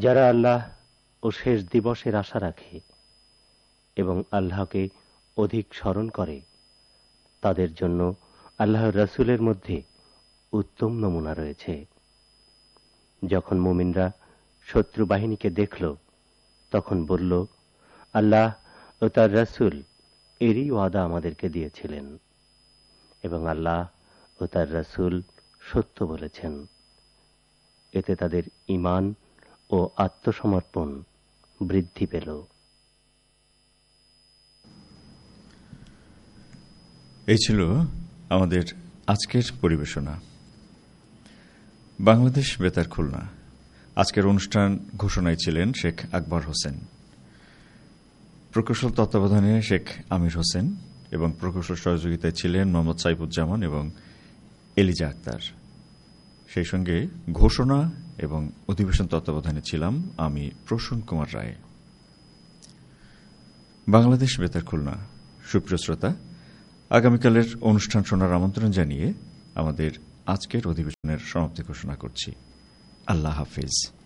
যারা আল্লাহ ও শেষ দিবসের আশা রাখে এবং আল্লাহকে অধিক স্মরণ করে, তাদের জন্য আল্লাহর রাসূলের মধ্যে উত্তম নমুনা রয়েছে। যখন মুমিনরা শত্রু বাহিনীকে দেখল, তখন বলল, আল্লাহ ও তার রাসূল এরই ওয়াদা আমাদেরকে দিয়েছিলেন, এবং আল্লাহ ও তার রাসূল সত্য বলেছেন। এতে তাদের ঈমান ও আত্মসমর্পণ বৃদ্ধি পেল। এই ছিল আমাদের আজকের পরিবেশনা। বাংলাদেশ বেতার খুলনা। আজকের অনুষ্ঠান ঘোষণায় ছিলেন শেখ আকবর হোসেন, প্রকৌশল তত্ত্বাবধানে শেখ আমির হোসেন এবং প্রকৌশল সহযোগিতায় ছিলেন মোহাম্মদ সাইফুজ্জামান এবং এলিজা আক্তার। সেই সঙ্গে ঘোষণা এবং অধিবেশন তত্ত্বাবধানে ছিলাম আমি প্রসূন কুমার রায়। বাংলাদেশ বেতার খুলনা। সুপ্রিয় শ্রোতা, আগামীকালের অনুষ্ঠান শোনার আমন্ত্রণ জানিয়ে আমাদের আজকের অধিবেশনের সমাপ্তি ঘোষণা করছি। আল্লাহ হাফিজ।